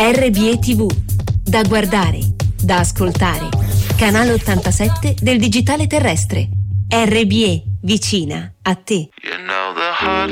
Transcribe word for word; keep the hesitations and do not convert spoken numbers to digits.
R B E T V, da guardare, da ascoltare. Canale ottantasette del digitale terrestre. R B E, vicina a te. You know the hard